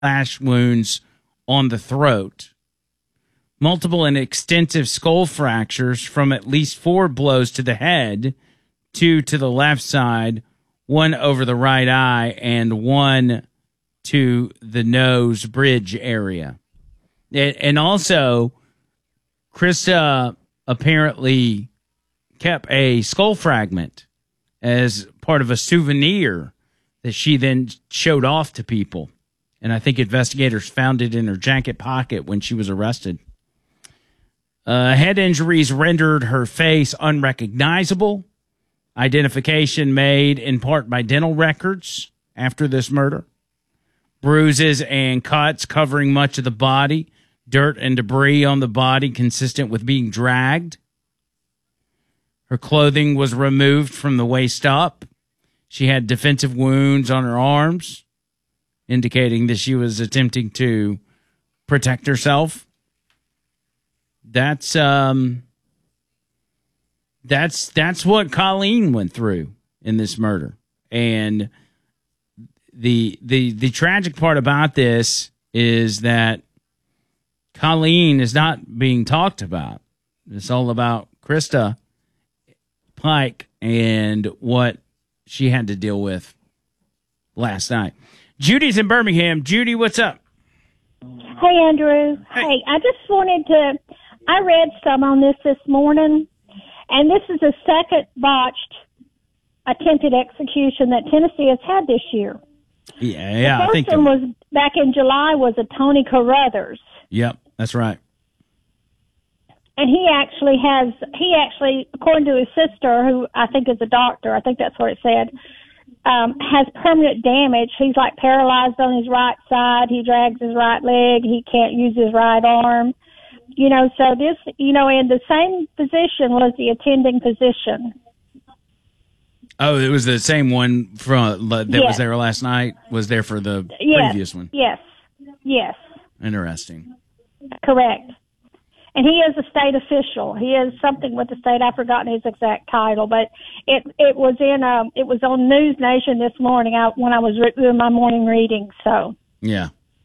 slash wounds on the throat, multiple and extensive skull fractures from at least 4 blows to the head, 2 to the left side, 1 over the right eye, and 1 to the nose bridge area. And also, Krista apparently kept a skull fragment as part of a souvenir that she then showed off to people. And I think investigators found it in her jacket pocket when she was arrested. Head injuries rendered her face unrecognizable. Identification made in part by dental records after this murder. Bruises and cuts covering much of the body. Dirt and debris on the body consistent with being dragged. Her clothing was removed from the waist up. She had defensive wounds on her arms, indicating that she was attempting to protect herself. That's what Colleen went through in this murder. And the tragic part about this is that Colleen is not being talked about. It's all about Krista Pike and what she had to deal with last night. Judy's in Birmingham. Judy, what's up? Hey, Andrew. Hey, I just wanted to, I read some on this morning, and this is the second botched attempted execution that Tennessee has had this year. Yeah, the first one was back in July was a Tony Carruthers. Yep, that's right. And he actually, according to his sister, who I think is a doctor, I think that's what it said, has permanent damage. He's like paralyzed on his right side. He drags his right leg. He can't use his right arm. So this, in the same position was the attending physician. Oh, it was the same one that was there last night, was there for the previous one? Yes. Interesting. Correct. And he is a state official. He is something with the state. I've forgotten his exact title, but it was on News Nation this morning when I was doing my morning reading. So yeah.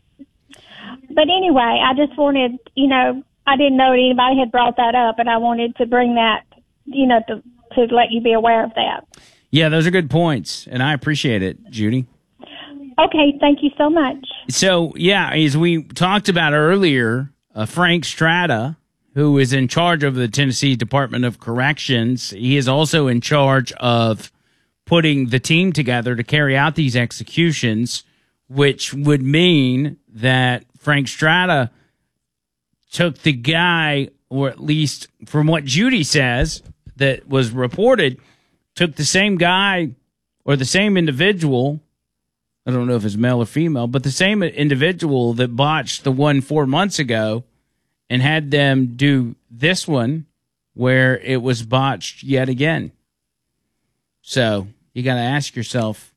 But anyway, I just wanted, I didn't know anybody had brought that up, and I wanted to bring that, to let you be aware of that. Yeah, those are good points, and I appreciate it, Judy. Okay, thank you so much. So yeah, as we talked about earlier. Frank Strata, who is in charge of the Tennessee Department of Corrections, he is also in charge of putting the team together to carry out these executions, which would mean that Frank Strata took the guy, or at least from what Judy says that was reported, took the same guy or the same individual, I don't know if it's male or female, but the same individual that botched the one 4 months ago and had them do this one where it was botched yet again. So you got to ask yourself,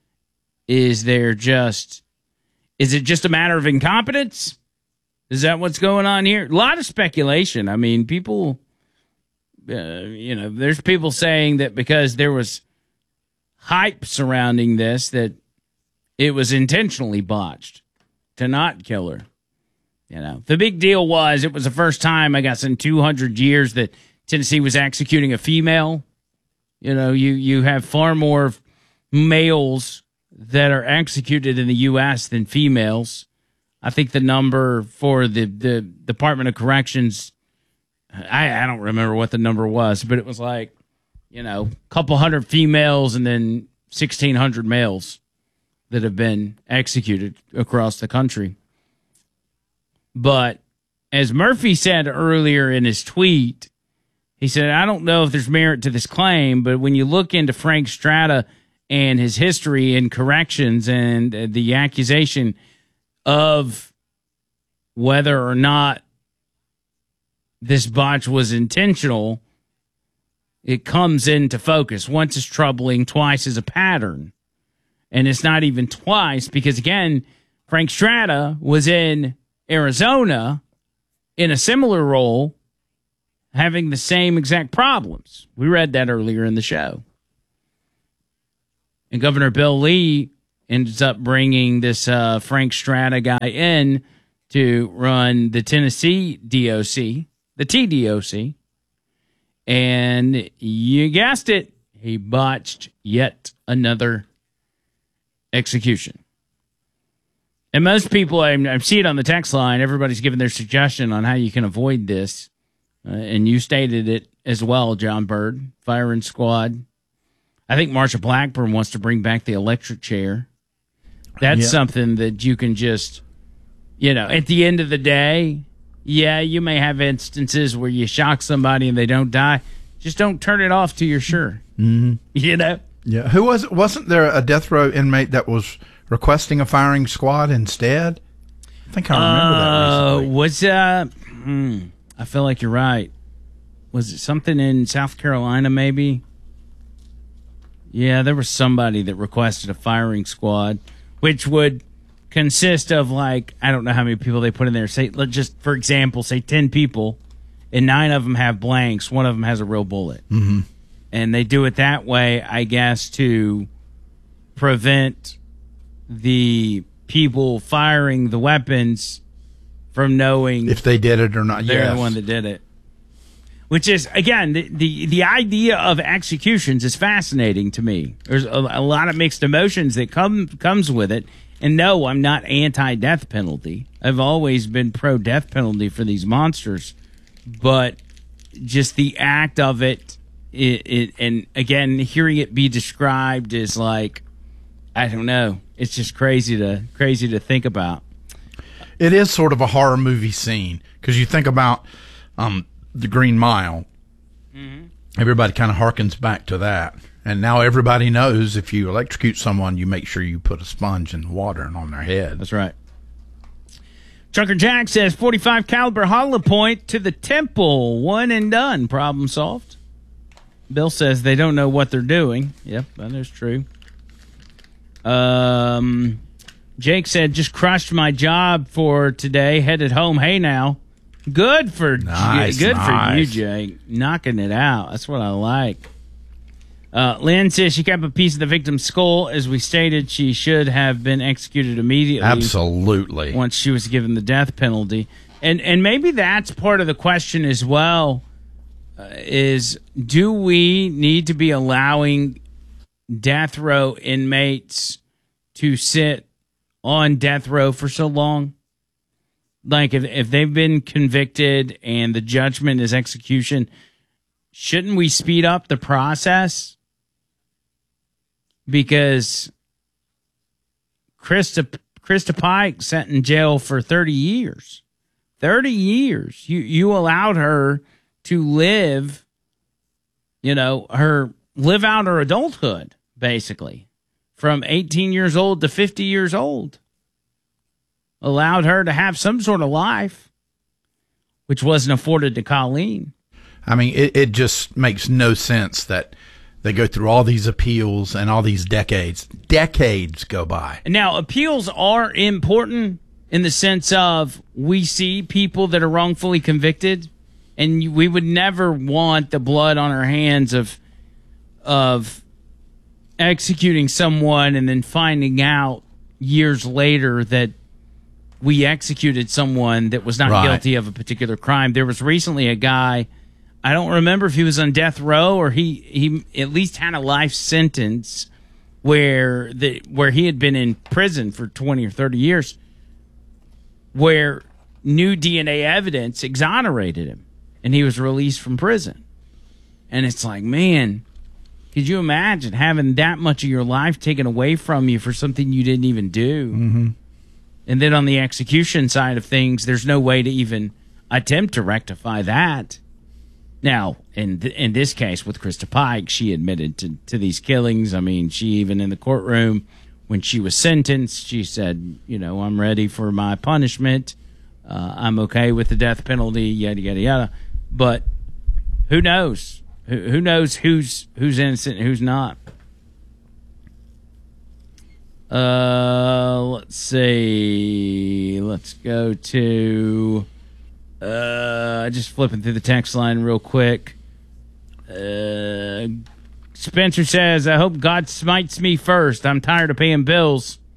is it just a matter of incompetence? Is that what's going on here? A lot of speculation. I mean, people, there's people saying that because there was hype surrounding this, that it was intentionally botched to not kill her. The big deal was it was the first time, I guess, in 200 years that Tennessee was executing a female. You have far more males that are executed in the U.S. than females. I think the number for the Department of Corrections, I don't remember what the number was, but it was like, a couple hundred females and then 1,600 males that have been executed across the country. But as Murphy said earlier in his tweet, he said, I don't know if there's merit to this claim, but when you look into Frank Strata and his history in corrections and the accusation of whether or not this botch was intentional, it comes into focus. Once is troubling, twice is a pattern. And it's not even twice because, again, Frank Strata was in Arizona in a similar role having the same exact problems. We read that earlier in the show. And Governor Bill Lee ends up bringing this Frank Strata guy in to run the Tennessee DOC, the TDOC. And you guessed it, he botched yet another execution. And most people, I see it on the text line, everybody's giving their suggestion on how you can avoid this. And you stated it as well, John Bird, firing squad. I think Marsha Blackburn wants to bring back the electric chair. That's something that you can just, at the end of the day, you may have instances where you shock somebody and they don't die. Just don't turn it off till you're sure. Mm-hmm. Yeah. Who was it? Wasn't there a death row inmate that was requesting a firing squad instead? I think I remember that recently. I feel like you're right. Was it something in South Carolina, maybe? Yeah, there was somebody that requested a firing squad, which would consist of, I don't know how many people they put in there. Say, let's just, for example, say 10 people, and 9 of them have blanks. 1 of them has a real bullet. Mm-hmm. And they do it that way, I guess, to prevent the people firing the weapons from knowing if they did it or not. They're the one that did it. Which is, again, the idea of executions is fascinating to me. There's a lot of mixed emotions that comes with it. And no, I'm not anti-death penalty. I've always been pro-death penalty for these monsters. But just the act of it, and again, hearing it be described is I don't know. It's just crazy to think about. It is sort of a horror movie scene because you think about the Green Mile. Mm-hmm. Everybody kind of harkens back to that. And now everybody knows if you electrocute someone, you make sure you put a sponge in water and on their head. That's right. Trucker Jack says 45 caliber hollow point to the temple. One and done. Problem solved. Bill says they don't know what they're doing. Yep, that is true. Jake said, just crushed my job for today. Headed home. Hey, now. Good for you, Jake. Knocking it out. That's what I like. Lynn says she kept a piece of the victim's skull. As we stated, she should have been executed immediately. Absolutely. Once she was given the death penalty. And maybe that's part of the question as well, is do we need to be allowing death row inmates to sit on death row for so long? If they've been convicted and the judgment is execution, shouldn't we speed up the process? Because Krista Pike sat in jail for 30 years. 30 years. You allowed her to live, live out her adulthood, basically, from 18 years old to 50 years old. Allowed her to have some sort of life, which wasn't afforded to Colleen. I mean, it just makes no sense that they go through all these appeals and all these decades. Decades go by. Now, appeals are important in the sense of we see people that are wrongfully convicted, and we would never want the blood on our hands of executing someone and then finding out years later that we executed someone that was not guilty of a particular crime. There was recently a guy, I don't remember if he was on death row or he at least had a life sentence where he had been in prison for 20 or 30 years, where new DNA evidence exonerated him and he was released from prison. And it's like, man, could you imagine having that much of your life taken away from you for something you didn't even do? Mm-hmm. And then on the execution side of things, there's no way to even attempt to rectify that. Now, in this case with Krista Pike, she admitted to these killings. I mean, she even in the courtroom, when she was sentenced, she said, I'm ready for my punishment. I'm okay with the death penalty, yada, yada, yada. But who knows? Who knows who's innocent and who's not? Let's see. Let's go to just flipping through the text line real quick. Spencer says, I hope God smites me first. I'm tired of paying bills.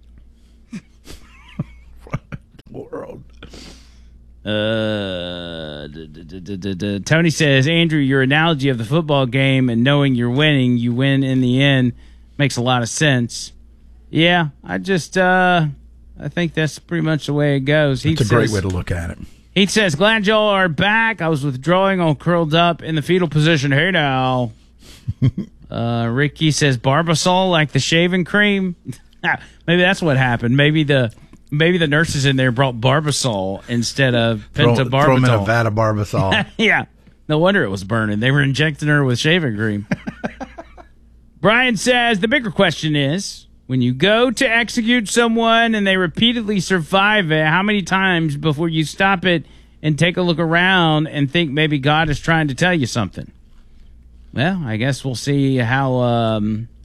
Tony says, Andrew, your analogy of the football game and knowing you're winning, you win in the end, makes a lot of sense. Yeah, I think that's pretty much the way it goes. It's a great way to look at it. He says, glad y'all are back. I was withdrawing all curled up in the fetal position. Hey now. Ricky says, Barbasol like the shaving cream. Maybe that's what happened. Maybe the nurses in there brought Barbasol instead of pentobarbital. Throw them in a vat of Barbasol. Yeah. No wonder it was burning. They were injecting her with shaving cream. Brian says, the bigger question is, when you go to execute someone and they repeatedly survive it, how many times before you stop it and take a look around and think maybe God is trying to tell you something? Well, I guess we'll see how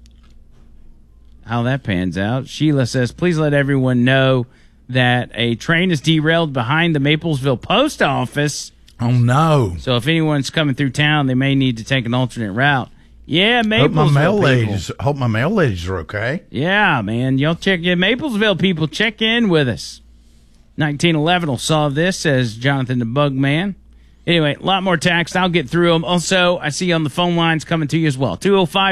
that pans out. Sheila says, please let everyone know that a train is derailed behind the Maplesville post office. Oh, no. So if anyone's coming through town, they may need to take an alternate route. Yeah, Maplesville Hope my mail ladies are okay. Yeah, man. Y'all check in. Maplesville people, check in with us. 1911 will solve this, says Jonathan the Bug Man. Anyway, a lot more text. I'll get through them. Also, I see on the phone lines coming to you as well.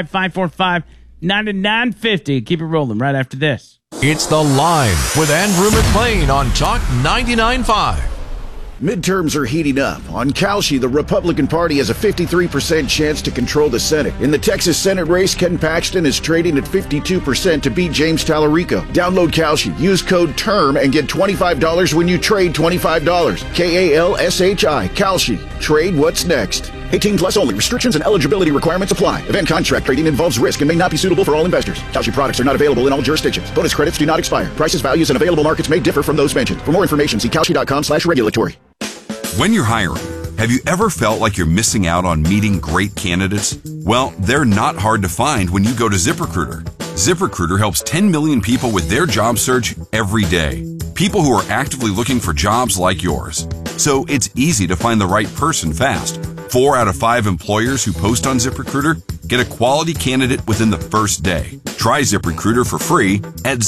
205-545-9950. Keep it rolling right after this. It's The Line with Andrew McLean on Talk 99.5. Midterms are heating up. On Kalshi, the Republican Party has a 53% chance to control the Senate. In the Texas Senate race, Ken Paxton is trading at 52% to beat James Tallarico. Download Kalshi, use code TERM, and get $25 when you trade $25. Kalshi. Kalshi. Trade what's next. 18 plus only. Restrictions and eligibility requirements apply. Event contract trading involves risk and may not be suitable for all investors. Kalshi products are not available in all jurisdictions. Bonus credits do not expire. Prices, values, and available markets may differ from those mentioned. For more information, see kalshi.com/regulatory. When you're hiring, have you ever felt like you're missing out on meeting great candidates? Well, they're not hard to find when you go to ZipRecruiter. ZipRecruiter helps 10 million people with their job search every day. People who are actively looking for jobs like yours. So it's easy to find the right person fast. 4 out of 5 employers who post on ZipRecruiter get a quality candidate within the first day. Try ZipRecruiter for free at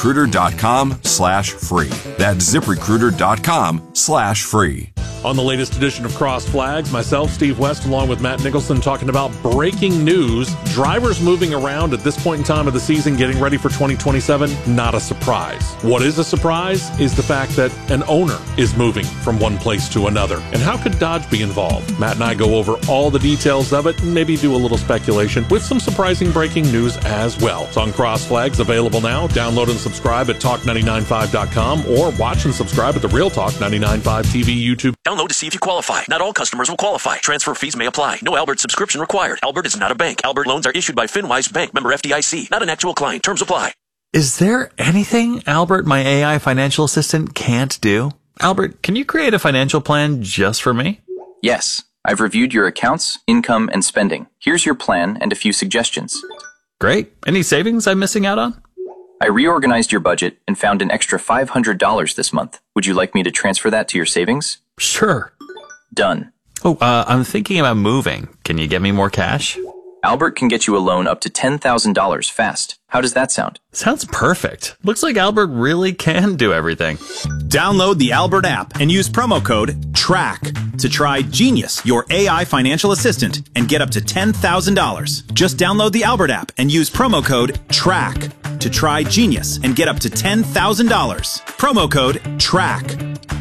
ZipRecruiter.com/free. That's ZipRecruiter.com/free. On the latest edition of Cross Flags, myself, Steve West, along with Matt Nicholson, talking about breaking news. Drivers moving around at this point in time of the season, getting ready for 2027, not a surprise. What is a surprise is the fact that an owner is moving from one place to another. And how could Dodge be involved? Matt and I go over all the details of it and maybe do a little speculation with some surprising breaking news as well. It's on Cross Flags, available now. Download and subscribe at talk995.com or watch and subscribe at the Real Talk 99.5 TV YouTube. Download to see if you qualify. Not all customers will qualify. Transfer fees may apply. No Albert subscription required. Albert is not a bank. Albert loans are issued by FinWise Bank, member FDIC. Not an actual client. Terms apply. Is there anything Albert, my AI financial assistant, can't do? Albert, can you create a financial plan just for me? Yes. I've reviewed your accounts, income, and spending. Here's your plan and a few suggestions. Great. Any savings I'm missing out on? I reorganized your budget and found an extra $500 this month. Would you like me to transfer that to your savings? Sure. Done. Oh, I'm thinking about moving. Can you get me more cash? Albert can get you a loan up to $10,000 fast. How does that sound? Sounds perfect. Looks like Albert really can do everything. Download the Albert app and use promo code TRACK to try Genius, your AI financial assistant, and get up to $10,000. Just download the Albert app and use promo code TRACK to try Genius and get up to $10,000. Promo code TRACK.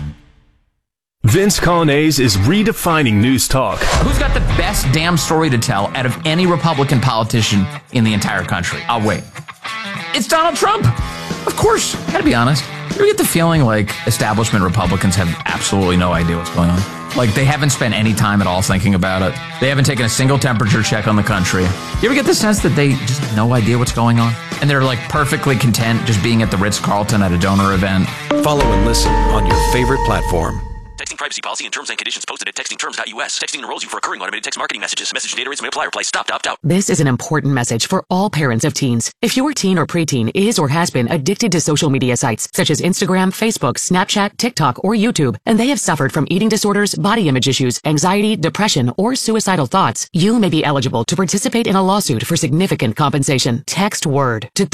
Vince Colonnese is redefining news talk. Who's got the best damn story to tell out of any Republican politician in the entire country? I'll wait. It's Donald Trump. Of course. Gotta be honest. You ever get the feeling like establishment Republicans have absolutely no idea what's going on? Like they haven't spent any time at all thinking about it. They haven't taken a single temperature check on the country. You ever get the sense that they just have no idea what's going on? And they're like perfectly content just being at the Ritz-Carlton at a donor event? Follow and listen on your favorite platform. Texting privacy policy and terms and conditions posted at textingterms.us. Texting enrolls you for recurring automated text marketing messages. Message data rates may apply. Reply stop to opt out. This is an important message for all parents of teens. If your teen or preteen is or has been addicted to social media sites such as Instagram, Facebook, Snapchat, TikTok, or YouTube, and they have suffered from eating disorders, body image issues, anxiety, depression, or suicidal thoughts, you may be eligible to participate in a lawsuit for significant compensation. Text WORD to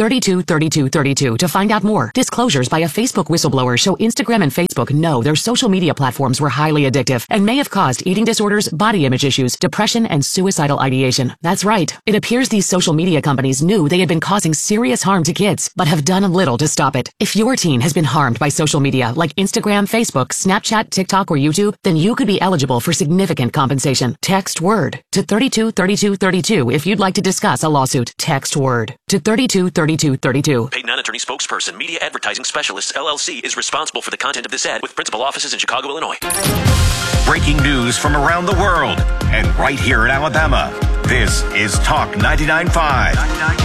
323232 to find out more. Disclosures by a Facebook whistleblower show Instagram and Facebook know their social media platforms games were highly addictive and may have caused eating disorders, body image issues, depression, and suicidal ideation. That's right. It appears these social media companies knew they had been causing serious harm to kids, but have done little to stop it. If your teen has been harmed by social media like Instagram, Facebook, Snapchat, TikTok, or YouTube, then you could be eligible for significant compensation. Text WORD to 323232 if you'd like to discuss a lawsuit. Text WORD to 323232. Paid non-attorney spokesperson, Media Advertising Specialists, LLC, is responsible for the content of this ad with principal offices in Chicago, Illinois. Breaking news from around the world and right here in Alabama. This is Talk 99.5.